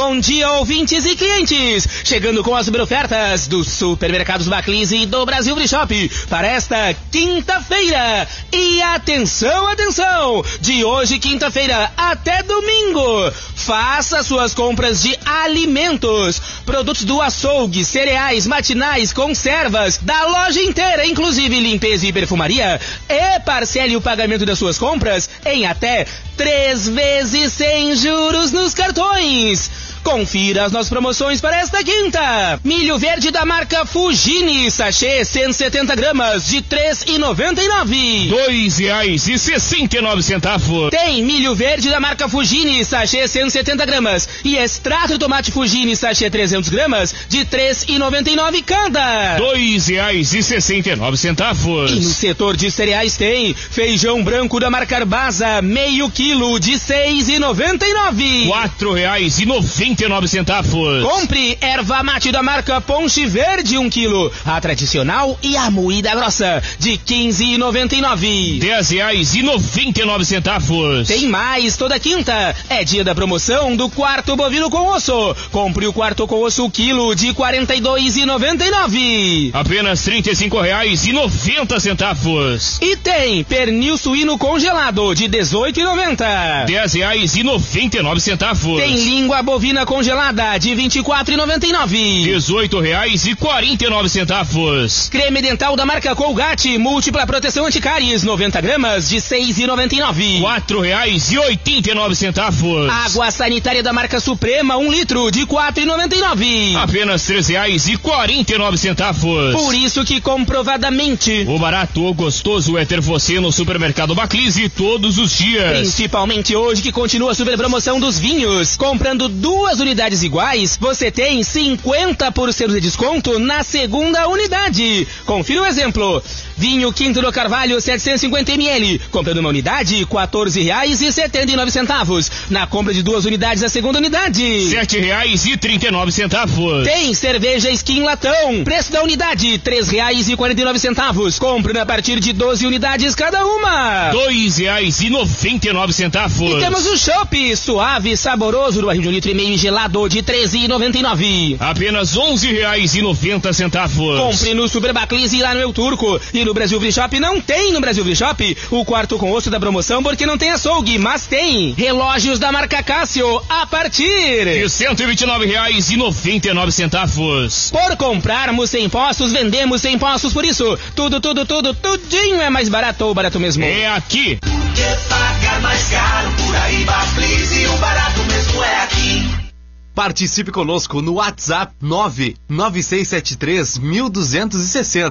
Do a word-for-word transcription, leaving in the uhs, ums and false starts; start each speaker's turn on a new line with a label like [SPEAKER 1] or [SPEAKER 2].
[SPEAKER 1] Bom dia, ouvintes e clientes! Chegando com as super ofertas dos supermercados Baclis e do Brasil Free Shop para esta quinta-feira. E atenção, atenção! De hoje, quinta-feira, até domingo, faça suas compras de alimentos, produtos do açougue, cereais, matinais, conservas, da loja inteira, inclusive limpeza e perfumaria, e parcele o pagamento das suas compras em até três vezes sem juros nos cartões. Confira as nossas promoções para esta quinta. Milho verde da marca Fugini, sachê cento e setenta gramas, de três reais e noventa e nove centavos.
[SPEAKER 2] Dois reais e sessenta e nove centavos.
[SPEAKER 1] Tem milho verde da marca Fugini, sachê cento e setenta gramas, e extrato de tomate Fugini, sachê trezentas gramas, de três reais e noventa e nove centavos cada.
[SPEAKER 2] Dois reais e sessenta e nove centavos.
[SPEAKER 1] E no setor de cereais tem feijão branco da marca Arbasa, meio quilo, de seis reais e noventa e nove centavos.
[SPEAKER 2] Quatro reais e noventa e nove centavos.
[SPEAKER 1] Compre erva mate da marca Ponche Verde, um quilo, a tradicional e a moída grossa, de quinze reais e noventa e nove centavos.
[SPEAKER 2] Dez reais e noventa e nove centavos.
[SPEAKER 1] Tem mais, toda quinta é dia da promoção do quarto bovino com osso. Compre o quarto com osso quilo, de quarenta e dois reais e noventa e nove centavos.
[SPEAKER 2] Apenas trinta e cinco reais e noventa centavos.
[SPEAKER 1] E tem pernil suíno congelado, de dezoito reais e noventa centavos.
[SPEAKER 2] Dez reais e noventa e nove centavos.
[SPEAKER 1] Tem língua bovina congelada, de vinte e quatro reais e noventa e nove centavos.
[SPEAKER 2] Dezoito reais e quarenta e nove centavos.
[SPEAKER 1] Creme dental da marca Colgate, múltipla proteção anticáries, noventa gramas, de seis reais e noventa e nove centavos.
[SPEAKER 2] Quatro reais e oitenta e nove centavos.
[SPEAKER 1] Água sanitária da marca Suprema, um litro, de quatro reais e noventa e nove centavos.
[SPEAKER 2] Apenas três reais e quarenta e nove centavos.
[SPEAKER 1] Por isso que comprovadamente
[SPEAKER 2] o barato ou gostoso é ter você no supermercado Baclis todos os dias.
[SPEAKER 1] Principalmente hoje, que continua a super promoção dos vinhos. Comprando duas unidades iguais, você tem cinquenta por cento de desconto na segunda unidade. Confira o exemplo. Vinho Quinto do Carvalho, setecentos e cinquenta mililitros. Comprando uma unidade, quatorze reais e setenta e nove centavos. Na compra de duas unidades, a segunda unidade,
[SPEAKER 2] sete reais e trinta e nove centavos.
[SPEAKER 1] Tem cerveja Skin Latão. Preço da unidade, três reais e quarenta e nove centavos. Compre a partir de doze unidades cada uma.
[SPEAKER 2] Dois reais e noventa e nove centavos.
[SPEAKER 1] E temos o chopp suave, saboroso, do barril de um litro e meio gelado, de treze reais e noventa e nove centavos.
[SPEAKER 2] Apenas onze reais e noventa centavos.
[SPEAKER 1] Compre no Super Baclis e lá no El Turco. E no Brasil Free Shop não tem no Brasil Free Shop o quarto com osso da promoção, porque não tem açougue, mas tem relógios da marca Cássio a partir
[SPEAKER 2] de cento e vinte e nove reais e noventa e nove centavos.
[SPEAKER 1] Por comprarmos sem impostos, vendemos sem impostos, por isso tudo, tudo, tudo, tudinho é mais barato ou barato mesmo.
[SPEAKER 2] É aqui.
[SPEAKER 3] Por que pagar mais caro por aí, Baclis, e o barato mesmo é aqui.
[SPEAKER 4] Participe conosco no WhatsApp nove nove seis sete três um um zero zero sessenta.